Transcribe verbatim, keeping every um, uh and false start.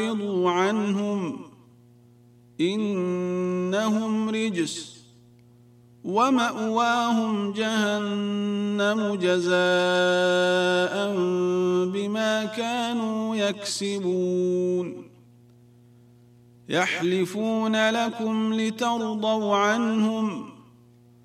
فأعرضوا عنهم إنهم رجس ومأواهم جهنم جزاء بما كانوا يكسبون يحلفون لكم لترضوا عنهم